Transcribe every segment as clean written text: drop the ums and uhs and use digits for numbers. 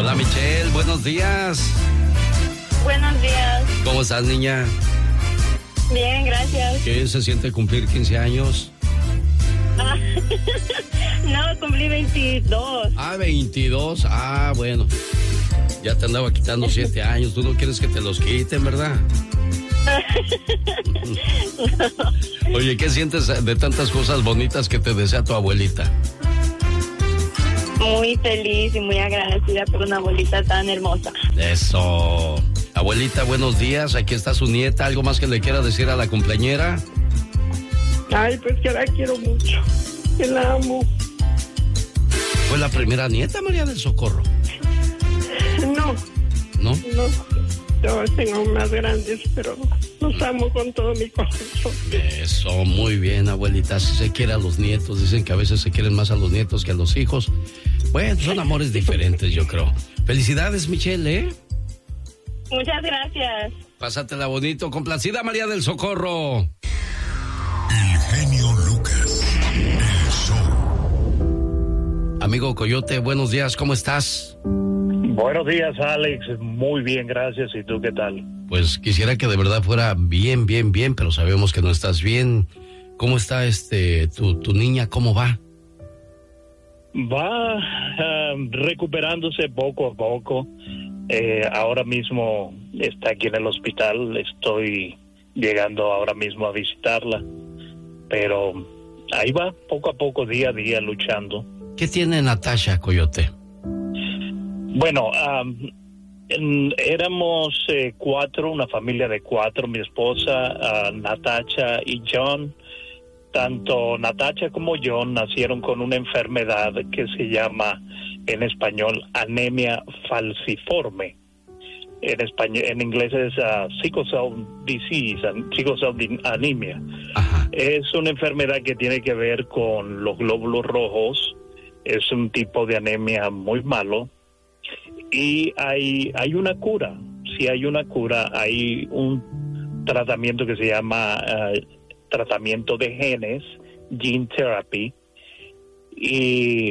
Hola, Michelle, buenos días. Buenos días. ¿Cómo estás, niña? Bien, gracias. ¿Qué se siente cumplir 15 años? No, cumplí 22. 22. Bueno. Ya te andaba quitando 7 años. Tú no quieres que te los quiten, ¿verdad? Oye, ¿qué sientes de tantas cosas bonitas que te desea tu abuelita? Muy feliz y muy agradecida por una abuelita tan hermosa. Eso. Abuelita, buenos días. Aquí está su nieta. ¿Algo más que le quiera decir a la cumpleañera? Ay, pues que la quiero mucho. Que la amo. ¿Fue la primera nieta, María del Socorro? No. ¿No? No. Yo tengo más grandes, pero los amo con todo mi corazón. Eso, muy bien, abuelita. Si se quiere a los nietos, dicen que a veces se quieren más a los nietos que a los hijos. Bueno, son amores diferentes, yo creo. Felicidades, Michelle, ¿eh? Muchas gracias. Pásatela bonito. Complacida, María del Socorro. El genio Lucas, el show. Amigo Coyote, buenos días, ¿cómo estás? Buenos días, Alex. Muy bien, gracias. ¿Y tú qué tal? Pues quisiera que de verdad fuera bien, pero sabemos que no estás bien. ¿Cómo está tu niña? ¿Cómo va? Va recuperándose poco a poco. Ahora mismo está aquí en el hospital. Estoy llegando ahora mismo a visitarla. Pero ahí va, poco a poco, día a día, luchando. ¿Qué tiene Natasha, Coyote? Bueno, éramos 4, una familia de 4, mi esposa, Natasha y John. Tanto Natasha como John nacieron con una enfermedad que se llama, en español, anemia falciforme. En inglés es sickle cell disease, sickle cell anemia. Ajá. Es una enfermedad que tiene que ver con los glóbulos rojos. Es un tipo de anemia muy malo. Y hay una cura. Si hay una cura, hay un tratamiento que se llama tratamiento de genes, gene therapy, y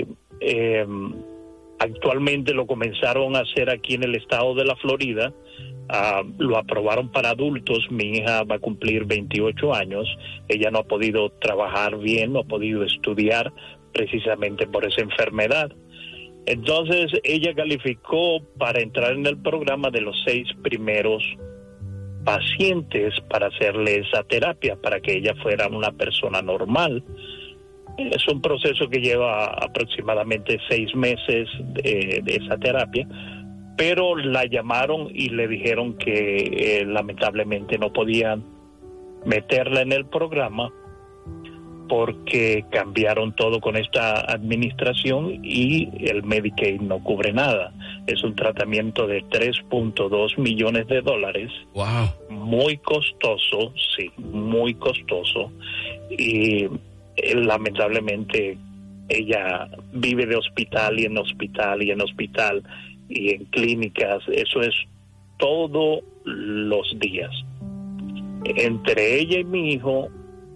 actualmente lo comenzaron a hacer aquí en el estado de la Florida. Lo aprobaron para adultos. Mi hija va a cumplir 28 años. Ella no ha podido trabajar bien, no ha podido estudiar precisamente por esa enfermedad. Entonces ella calificó para entrar en el programa de los 6 primeros pacientes para hacerle esa terapia, para que ella fuera una persona normal. Es un proceso que lleva aproximadamente 6 meses de esa terapia, pero la llamaron y le dijeron que lamentablemente no podían meterla en el programa porque cambiaron todo con esta administración y el Medicaid no cubre nada. Es un tratamiento de $3.2 millones. Wow. Muy costoso, sí, muy costoso. Y lamentablemente ella vive de hospital y en hospital y en hospital y en clínicas. Eso es todos los días. Entre ella y mi hijo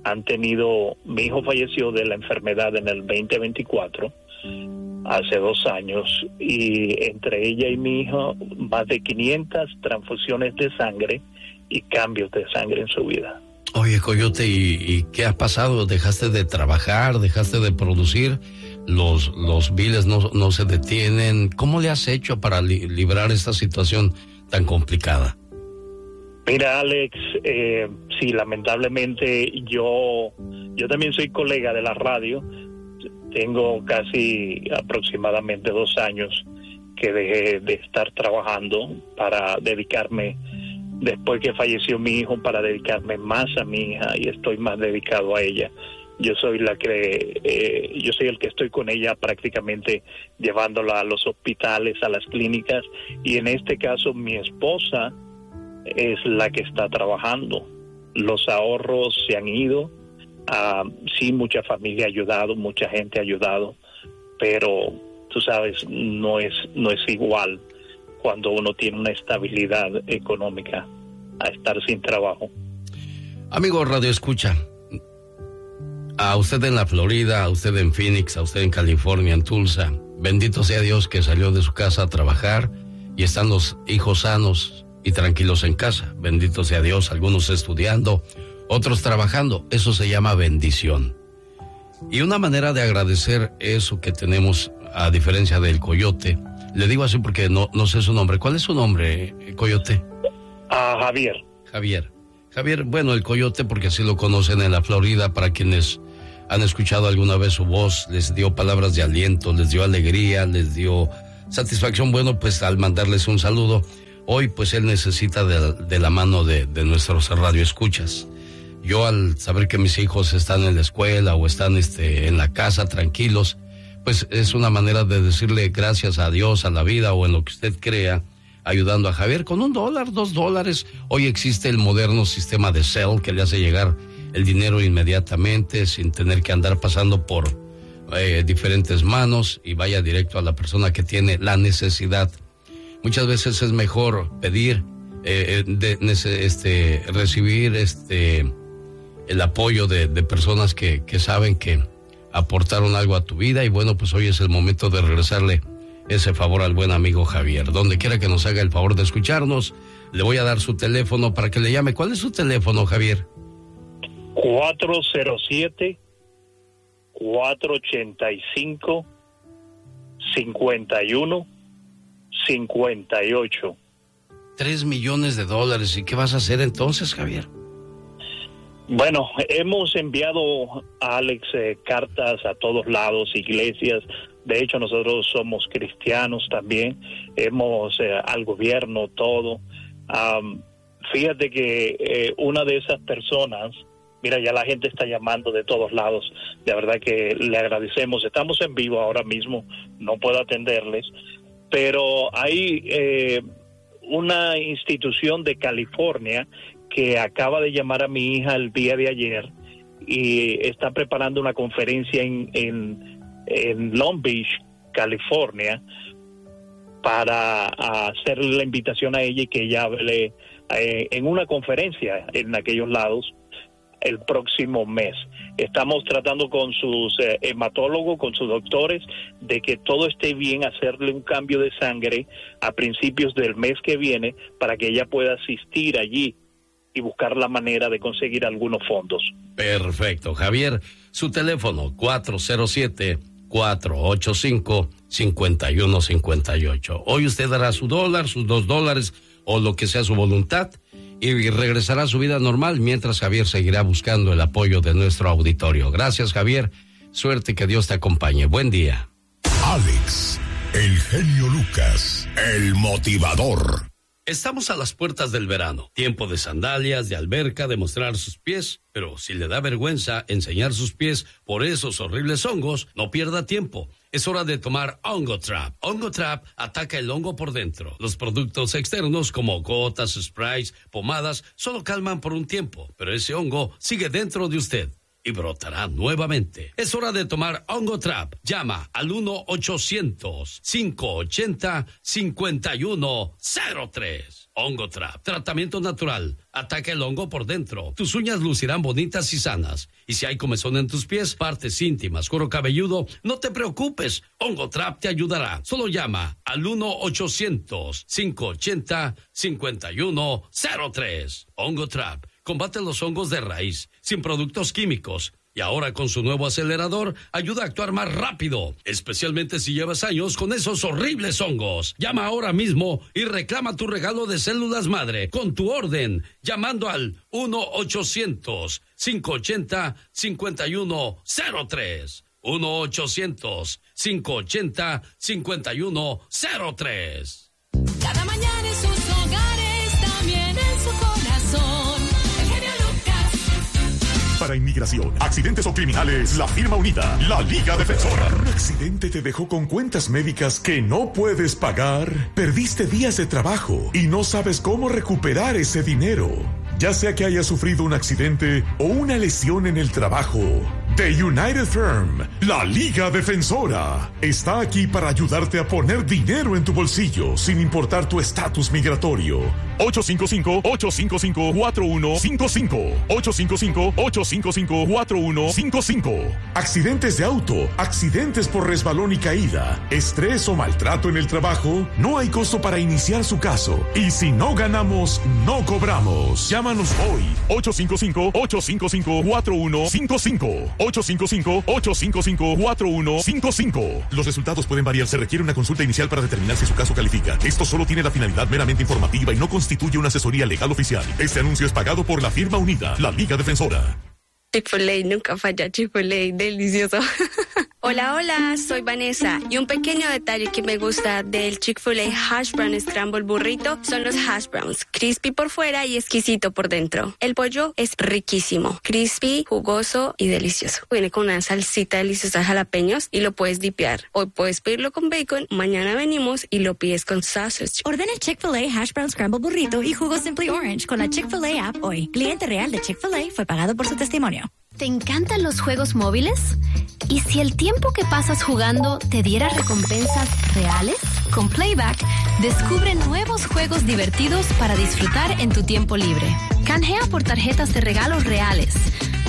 mi hijo falleció de la enfermedad en el 2024, hace 2 años, y entre ella y mi hijo más de 500 transfusiones de sangre y cambios de sangre en su vida. Oye, Coyote, ¿y qué ha pasado? ¿Dejaste de trabajar? ¿Dejaste de producir? ¿Los biles no se detienen? ¿Cómo le has hecho para librar esta situación tan complicada? Mira, Alex, sí, lamentablemente yo también soy colega de la radio. Tengo casi aproximadamente 2 años que dejé de estar trabajando para dedicarme, después que falleció mi hijo, para dedicarme más a mi hija, y estoy más dedicado a ella. Yo soy el que estoy con ella prácticamente llevándola a los hospitales, a las clínicas, y en este caso mi esposa es la que está trabajando. Los ahorros se han ido. Sí, mucha familia ha ayudado, mucha gente ha ayudado, pero tú sabes, no es igual cuando uno tiene una estabilidad económica a estar sin trabajo. Amigo Radio Escucha, a usted en la Florida, a usted en Phoenix, a usted en California, en Tulsa, Bendito sea Dios que salió de su casa a trabajar y están los hijos sanos y tranquilos en casa. Bendito sea Dios, algunos estudiando, otros trabajando. Eso se llama bendición. Y una manera de agradecer eso que tenemos, a diferencia del Coyote, le digo así porque no sé su nombre. ¿Cuál es su nombre, Coyote? Javier. Javier, bueno, el Coyote, porque así lo conocen en la Florida, para quienes han escuchado alguna vez su voz, les dio palabras de aliento, les dio alegría, les dio satisfacción. Bueno, pues al mandarles un saludo, hoy pues él necesita de la mano de nuestros radioescuchas. Yo, al saber que mis hijos están en la escuela o están en la casa tranquilos, pues es una manera de decirle gracias a Dios, a la vida o en lo que usted crea, ayudando a Javier con $1, $2. Hoy existe el moderno sistema de Zelle que le hace llegar el dinero inmediatamente sin tener que andar pasando por diferentes manos y vaya directo a la persona que tiene la necesidad. Muchas veces es mejor pedir, recibir el apoyo de personas que saben que aportaron algo a tu vida, y bueno, pues hoy es el momento de regresarle ese favor al buen amigo Javier. Donde quiera que nos haga el favor de escucharnos, le voy a dar su teléfono para que le llame. ¿Cuál es su teléfono, Javier? 407-485-5158. $3 millones. ¿Y qué vas a hacer entonces, Javier? Bueno, hemos enviado a Alex cartas a todos lados, iglesias. De hecho, nosotros somos cristianos también. Al gobierno, todo. Fíjate que una de esas personas, mira, ya la gente está llamando de todos lados. De verdad que le agradecemos. Estamos en vivo ahora mismo, no puedo atenderles. Pero hay una institución de California que acaba de llamar a mi hija el día de ayer y está preparando una conferencia en Long Beach, California, para hacerle la invitación a ella y que ella hable en una conferencia en aquellos lados el próximo mes. Estamos tratando con sus hematólogos, con sus doctores, de que todo esté bien, hacerle un cambio de sangre a principios del mes que viene para que ella pueda asistir allí y buscar la manera de conseguir algunos fondos. Perfecto, Javier. Su teléfono, 407-485-5158. Hoy usted dará su $1, sus $2 o lo que sea su voluntad y regresará a su vida normal, mientras Javier seguirá buscando el apoyo de nuestro auditorio. Gracias, Javier. Suerte, que Dios te acompañe. Buen día. Alex, el genio Lucas, el motivador. Estamos a las puertas del verano, tiempo de sandalias, de alberca, de mostrar sus pies, pero si le da vergüenza enseñar sus pies por esos horribles hongos, no pierda tiempo. Es hora de tomar Hongo Trap. Hongo Trap ataca el hongo por dentro. Los productos externos como gotas, sprays, pomadas, solo calman por un tiempo, pero ese hongo sigue dentro de usted y brotará nuevamente. Es hora de tomar Hongo Trap. Llama al 1-800-580-5103. Hongo Trap, tratamiento natural. Ataca el hongo por dentro. Tus uñas lucirán bonitas y sanas. Y si hay comezón en tus pies, partes íntimas, cuero cabelludo, no te preocupes. Hongo Trap te ayudará. Solo llama al 1-800-580-5103. Hongo Trap combate los hongos de raíz, sin productos químicos. Y ahora con su nuevo acelerador, ayuda a actuar más rápido, especialmente si llevas años con esos horribles hongos. Llama ahora mismo y reclama tu regalo de células madre con tu orden, llamando al 1-800-580-5103. 1-800-580-5103. Cada mañana en sus hogares, también en su corazón. Para inmigración, accidentes o criminales, la firma unida, la Liga Defensora. ¿Un accidente te dejó con cuentas médicas que no puedes pagar? ¿Perdiste días de trabajo y no sabes cómo recuperar ese dinero? Ya sea que hayas sufrido un accidente o una lesión en el trabajo, The United Firm, la Liga Defensora, está aquí para ayudarte a poner dinero en tu bolsillo sin importar tu estatus migratorio. 855-855-4155. 855-855-4155. Accidentes de auto, accidentes por resbalón y caída, estrés o maltrato en el trabajo, no hay costo para iniciar su caso. Y si no ganamos, no cobramos. Llámanos hoy. 855-855-4155. 855-855-4155. Los resultados pueden variar. Se requiere una consulta inicial para determinar si su caso califica. Esto solo tiene la finalidad meramente informativa y no constituye una asesoría legal oficial. Este anuncio es pagado por la firma unida, la Liga Defensora. Chick-fil-A nunca falla. Chick-fil-A, delicioso. Hola, hola, soy Vanessa y un pequeño detalle que me gusta del Chick-fil-A Hash Brown Scramble Burrito son los hash browns, crispy por fuera y exquisito por dentro. El pollo es riquísimo, crispy, jugoso y delicioso. Viene con una salsita deliciosa de jalapeños y lo puedes dipear. Hoy puedes pedirlo con bacon, mañana venimos y lo pides con sausage. Ordena el Chick-fil-A Hash Brown Scramble Burrito y jugo Simply Orange con la Chick-fil-A app hoy. Cliente real de Chick-fil-A fue pagado por su testimonio. ¿Te encantan los juegos móviles? ¿Y si el tiempo que pasas jugando te diera recompensas reales? Con Playback, descubre nuevos juegos divertidos para disfrutar en tu tiempo libre. Canjea por tarjetas de regalos reales.